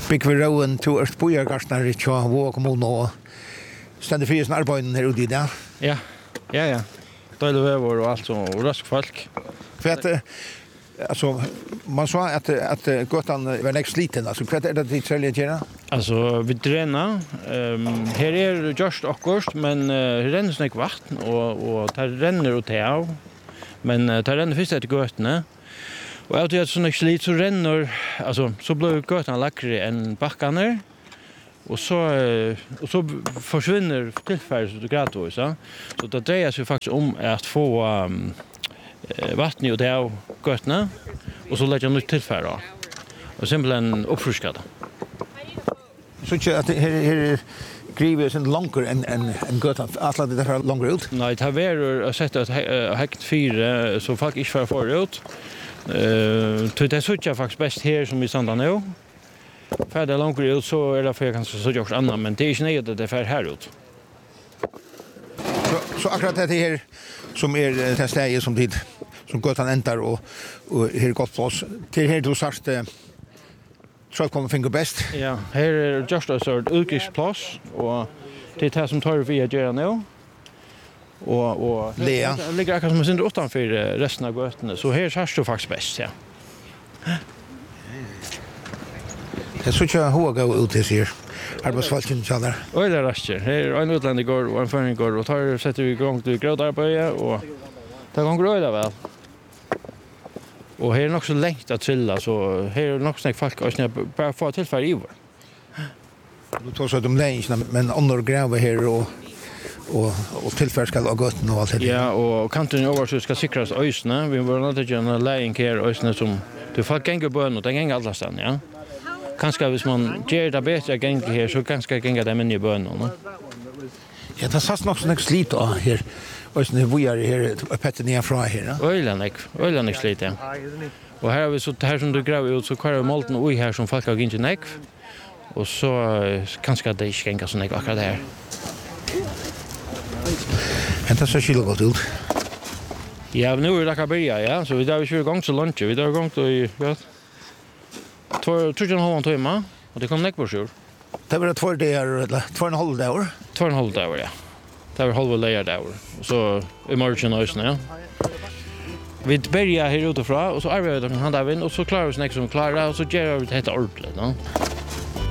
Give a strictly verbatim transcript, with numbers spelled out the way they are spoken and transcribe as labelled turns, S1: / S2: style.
S1: Byggvi Rowan to Øst Bojargarsnar i Tja Vå kommun og stendig fri sin arbeiden her ute i det.
S2: Ja, ja, ja. Døylig vever og alt så, og rask folk.
S1: For at, alltså, man sa att, att Gotland var näst sliten, alltså vad är det dit säljer tjäna?
S2: Alltså, vi tränar, um, här är just akkurat, men uh, det renner snäck vatten och, och det renner och det av. Men uh, det renner först efter götterna. Och att det är så slit så renner, alltså, så blir götterna lackre än backarna. Och så, och så försvinner tillfället så gradvis. Så det drejer sig faktiskt om att få um, vatten och det av götterna och så lägger nytt tillfälle. Och simpelthen uppfriska det.
S1: Så inte att här här grivet sen längre än än än Gotland. Alla det där längre ut.
S2: Nej, det har varit sett att hekt fyra så folk inte för förut. Eh, så det såg jag faktiskt bäst här som vi sända nu. För det långt ut så är det för jag kanske så gjort annat, men det är inte nöjt att det är för här ut.
S1: Så, så akkurat det här som är det stället som tid som Gotland ändar och och här gott plats till här du sagt eh, tror jag kommer finga bäst.
S2: Ja, här är just en sort utgångsplats och det är det som tar vi att göra nu. Och och
S1: Lea.
S2: Det ligger akkurat som synd utanför resten av götterna, så här har du faktiskt bäst, ja.
S1: Det så jag hur gå ut det ser. Arbetsfalken tjänar.
S2: Oj, det raster. Här är en utländsk går och en förning går och tar sätter vi igång till grådarbete och det går gröda väl. Och här är nog så längt att trilla så här är nog snäck folk och snäpp bara få tillfälle i år.
S1: Du tar så de längst men under gräva här och och och tillfälle ska ha gått och allt det.
S2: Ja, och kanten över så ska sikras ösna. Vi var inte gärna lägen här ösna som du får gänga bön och det gänga alla stan, ja. Kanske hvis man gör det bättre gänga här så kanske gänga dem in i bön, no?
S1: Ja, det satt nog sån slit då här. Och sen vi är här petten ner från här.
S2: Öjlanek, öjlanek slit ja. Och här har vi så här som du gräver ut så kvar molten och här som folk har inte näck. Och så kanske det inte gänga så näck akkurat här.
S1: Hända så skiljer gott ut.
S2: Ja, nu är det att börja, ja. Så vi där vi kör igång så lunch. Vi där igång då i vet. Två tror jag har en timme och det kommer näck på sjur.
S1: Det var två dagar eller två och en halv dag.
S2: Två och en halv dag, ja. Det var halva layer där. Så immersion ösna, ja. Vi börjar här utifrån och så arbetar vi med handavin och så klarar vi snäck som klarar och så gör vi det helt ordentligt, no?